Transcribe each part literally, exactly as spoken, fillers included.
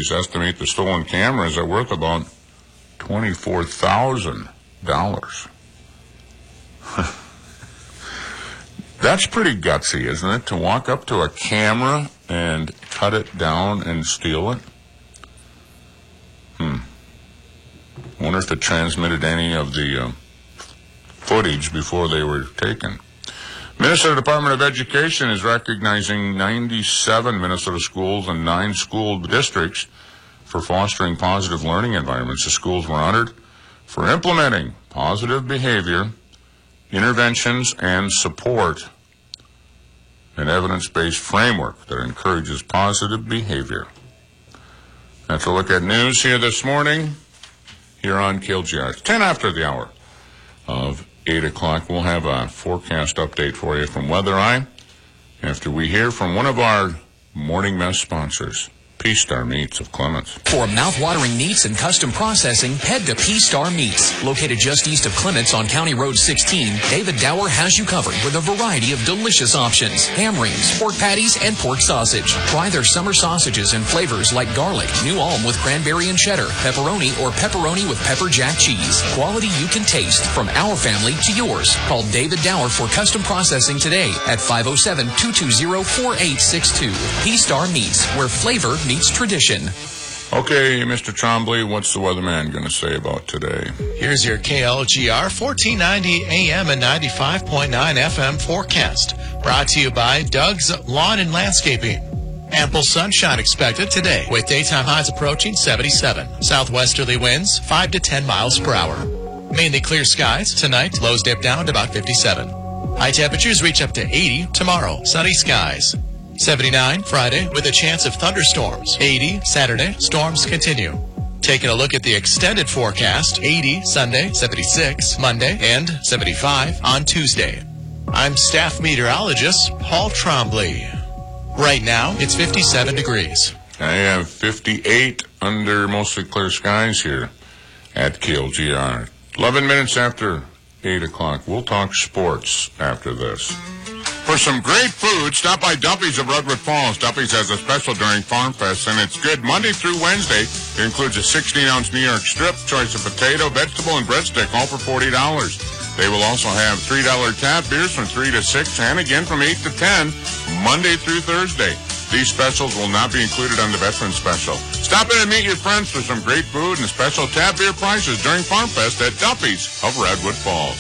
authorities estimate the stolen cameras are worth about twenty-four thousand dollars. That's pretty gutsy, isn't it, to walk up to a camera and cut it down and steal it? Hmm. Wonder if it transmitted any of the uh, footage before they were taken. Minnesota Department of Education is recognizing ninety-seven Minnesota schools and nine school districts for fostering positive learning environments. The schools were honored for implementing positive behavior, interventions, and support an evidence-based framework that encourages positive behavior. That's a look at news here this morning, here on K L G R. It's ten after the hour of eight o'clock. We'll have a forecast update for you from Weather Eye after we hear from one of our Morning Mess sponsors, P-Star Meats of Clements. For mouth-watering meats and custom processing, head to P-Star Meats. Located just east of Clements on County Road sixteen, David Dower has you covered with a variety of delicious options. Ham rings, pork patties, and pork sausage. Try their summer sausages in flavors like garlic, New Ulm with cranberry and cheddar, pepperoni, or pepperoni with pepper jack cheese. Quality you can taste, from our family to yours. Call David Dower for custom processing today at five oh seven, two two zero, four eight six two. P-Star Meats, where flavor meets tradition. Okay, Mister Trombley, what's the weatherman going to say about today? Here's your K L G R fourteen ninety A M and ninety-five point nine F M forecast. Brought to you by Doug's Lawn and Landscaping. Ample sunshine expected today, with daytime highs approaching seventy-seven. Southwesterly winds five to ten miles per hour. Mainly clear skies tonight. Lows dip down to about fifty-seven. High temperatures reach up to eighty tomorrow. Sunny skies. seventy-nine Friday with a chance of thunderstorms. eighty Saturday. Storms continue. Taking a look at the extended forecast. eighty Sunday, seventy-six Monday, and seventy-five on Tuesday. I'm staff meteorologist Paul Trombley. Right now, it's fifty-seven degrees. I have fifty-eight under mostly clear skies here at K L G R. eleven minutes after eight o'clock. We'll talk sports after this. For some great food, stop by Duffy's of Redwood Falls. Duffy's has a special during Farm Fest, and it's good Monday through Wednesday. It includes a sixteen ounce New York strip, choice of potato, vegetable, and breadstick, all for forty dollars. They will also have three dollar tap beers from three to six, and again from eight to ten, Monday through Thursday. These specials will not be included on the Veterans Special. Stop in and meet your friends for some great food and special tap beer prices during Farm Fest at Duffy's of Redwood Falls.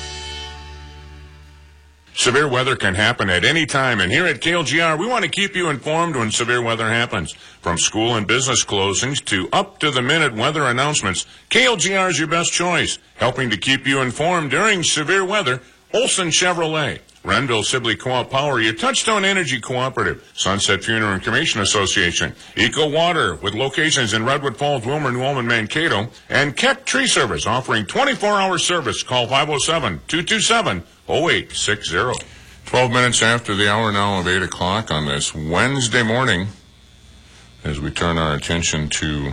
Severe weather can happen at any time, and here at K L G R, we want to keep you informed when severe weather happens. From school and business closings to up-to-the-minute weather announcements, K L G R is your best choice. Helping to keep you informed during severe weather, Olson Chevrolet. Renville Sibley Co-op Power, your Touchstone Energy Cooperative, Sunset Funeral and Cremation Association, Eco Water with locations in Redwood Falls, Wilmer, New Ulm, and Mankato, and Keck Tree Service offering twenty-four hour service. Call five oh seven, two two seven, oh eight six zero. twelve minutes after the hour now of eight o'clock on this Wednesday morning, as we turn our attention to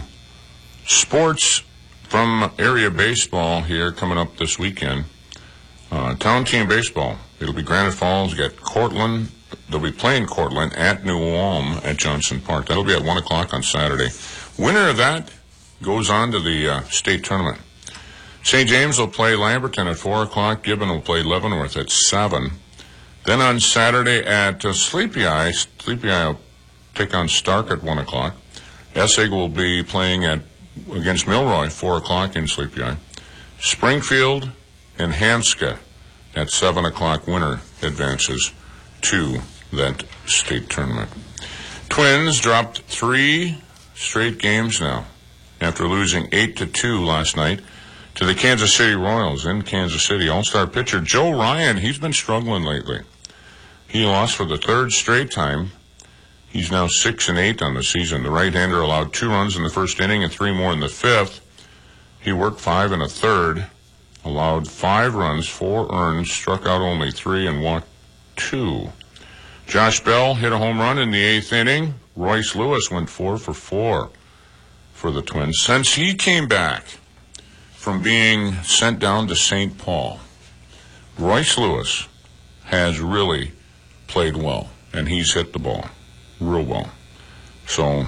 sports from area baseball here coming up this weekend. Uh, town team baseball. It'll be Granite Falls, get Cortland. They'll be playing Cortland at New Ulm at Johnson Park. That'll be at one o'clock on Saturday. Winner of that goes on to the uh, state tournament. Saint James will play Lamberton at four o'clock. Gibbon will play Leavenworth at seven. Then on Saturday at uh, Sleepy Eye, Sleepy Eye will take on Stark at one o'clock. Essig will be playing at against Milroy, four o'clock in Sleepy Eye. Springfield and Hanska at seven o'clock. Winner advances to that state tournament. Twins dropped three straight games now after losing eight to two last night to the Kansas City Royals in Kansas City. All-star pitcher Joe Ryan, he's been struggling lately. He lost for the third straight time. He's now six and eight on the season. The right-hander allowed two runs in the first inning and three more in the fifth. He worked five and a third. Allowed five runs, four earned, struck out only three, and walked two. Josh Bell hit a home run in the eighth inning. Royce Lewis went four for four for the Twins. Since he came back from being sent down to Saint Paul, Royce Lewis has really played well, and he's hit the ball real well. So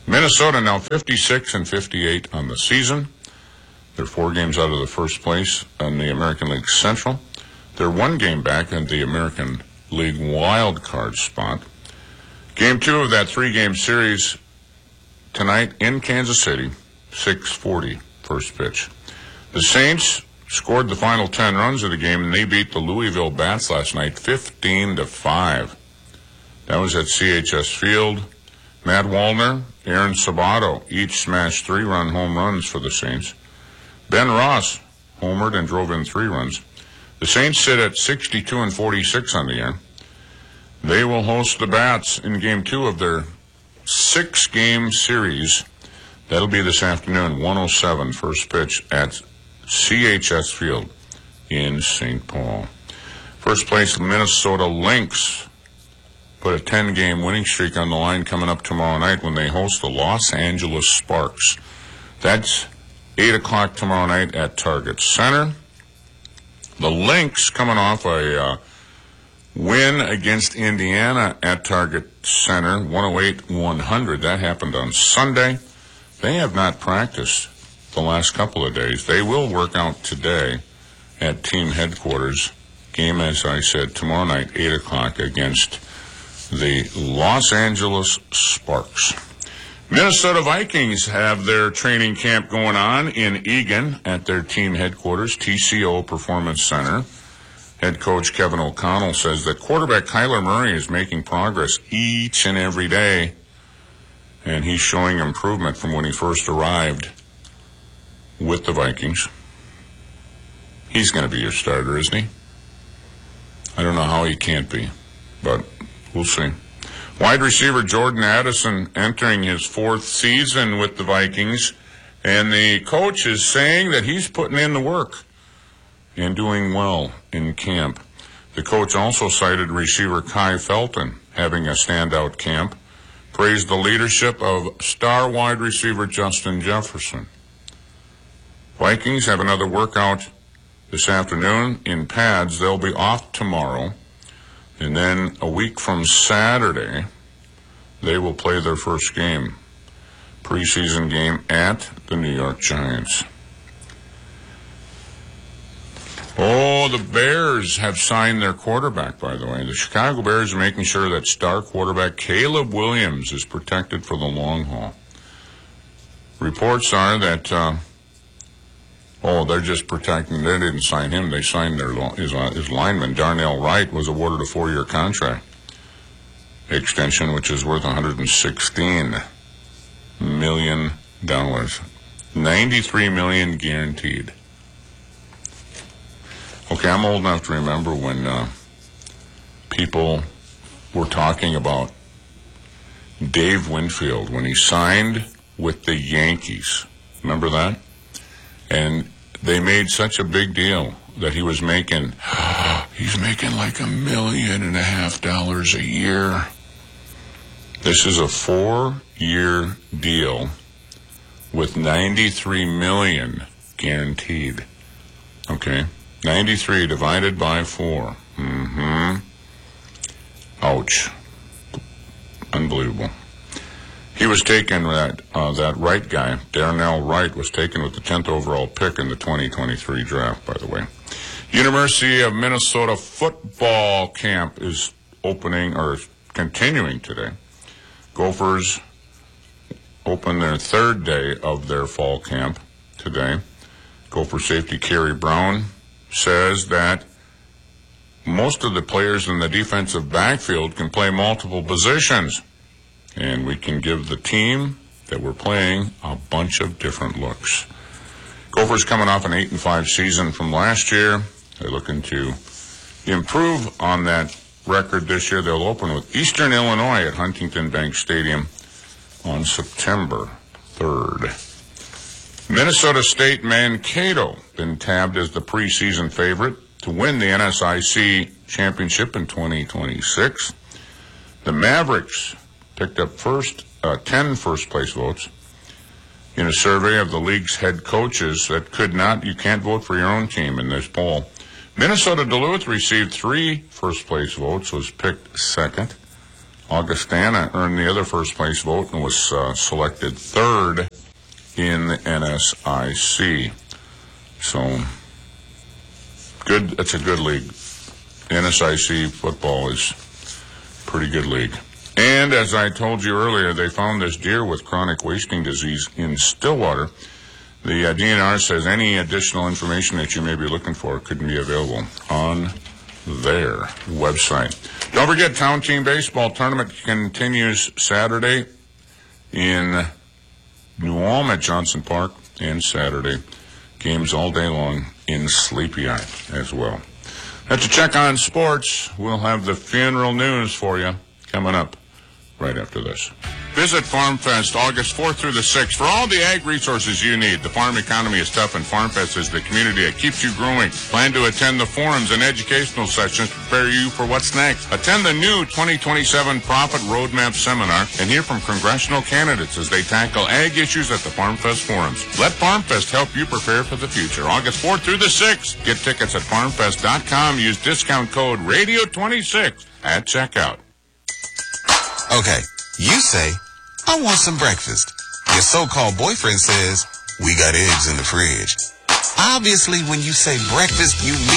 Minnesota now fifty-six and fifty-eight on the season. They're four games out of the first place in the American League Central. They're one game back in the American League wild card spot. Game two of that three-game series tonight in Kansas City, six forty first pitch. The Saints scored the final ten runs of the game, and they beat the Louisville Bats last night fifteen to five. That was at C H S Field. Matt Wallner, Aaron Sabato each smashed three-run home runs for the Saints. Ben Ross homered and drove in three runs. The Saints sit at sixty-two and forty-six on the year. They will host the Bats in game two of their six-game series. That'll be this afternoon, one oh seven first pitch at C H S Field in Saint Paul. First place, Minnesota Lynx put a ten-game winning streak on the line coming up tomorrow night when they host the Los Angeles Sparks. That's eight o'clock tomorrow night at Target Center. The Lynx coming off a uh, win against Indiana at Target Center, one oh eight one hundred. That happened on Sunday. They have not practiced the last couple of days. They will work out today at team headquarters. Game, as I said, tomorrow night, eight o'clock against the Los Angeles Sparks. Minnesota Vikings have their training camp going on in Eagan at their team headquarters, T C O Performance Center. Head coach Kevin O'Connell says that quarterback Kyler Murray is making progress each and every day, and he's showing improvement from when he first arrived with the Vikings. He's going to be your starter, isn't he? I don't know how he can't be, but we'll see. Wide receiver Jordan Addison entering his fourth season with the Vikings, and the coach is saying that he's putting in the work and doing well in camp. The coach also cited receiver Kai Felton having a standout camp, praised the leadership of star wide receiver Justin Jefferson. Vikings have another workout this afternoon in pads. They'll be off tomorrow. And then a week from Saturday, they will play their first game, preseason game at the New York Giants. Oh, the Bears have signed their quarterback, by the way. The Chicago Bears are making sure that star quarterback Caleb Williams is protected for the long haul. Reports are that, uh, oh, they're just protecting. They didn't sign him. They signed their his, uh, his lineman. Darnell Wright was awarded a four-year contract extension, which is worth one hundred sixteen million dollars. ninety-three million dollars guaranteed. Okay, I'm old enough to remember when uh, people were talking about Dave Winfield when he signed with the Yankees. Remember that? And they made such a big deal that he was making, he's making like a million and a half dollars a year. This is a four-year deal with ninety-three million dollars guaranteed. Okay? ninety-three divided by four. Mm-hmm. Ouch. Unbelievable. He was taken, that uh, that Wright guy, Darnell Wright, was taken with the tenth overall pick in the twenty twenty-three draft, by the way. University of Minnesota football camp is opening, or continuing today. Gophers open their third day of their fall camp today. Gopher safety Kerry Brown says that most of the players in the defensive backfield can play multiple positions, and we can give the team that we're playing a bunch of different looks. Gophers coming off an eight and five season from last year. They're looking to improve on that record this year. They'll open with Eastern Illinois at Huntington Bank Stadium on September third. Minnesota State Mankato been tabbed as the preseason favorite to win the N S I C championship in twenty twenty-six. The Mavericks picked up first uh, ten first-place votes in a survey of the league's head coaches that could not, you can't vote for your own team in this poll. Minnesota Duluth received three first-place votes, was picked second. Augustana earned the other first-place vote and was uh, selected third in the N S I C. So, good. It's a good league. N S I C football is a pretty good league. And as I told you earlier, they found this deer with chronic wasting disease in Stillwater. The uh, D N R says any additional information that you may be looking for could be available on their website. Don't forget, Town Team Baseball Tournament continues Saturday in New Ulm at Johnson Park, and Saturday games all day long in Sleepy Eye as well. That's a check on sports. We'll have the funeral news for you coming up right after this. Visit Farm Fest August fourth through the sixth for all the ag resources you need. The farm economy is tough, and Farm Fest is the community that keeps you growing. Plan to attend the forums and educational sessions to prepare you for what's next. Attend the new twenty twenty-seven Profit Roadmap Seminar and hear from congressional candidates as they tackle ag issues at the Farm Fest forums. Let Farm Fest help you prepare for the future. August fourth through the sixth. Get tickets at farm fest dot com. Use discount code radio twenty-six at checkout. Okay, you say, I want some breakfast. Your so-called boyfriend says, we got eggs in the fridge. Obviously, when you say breakfast, you mean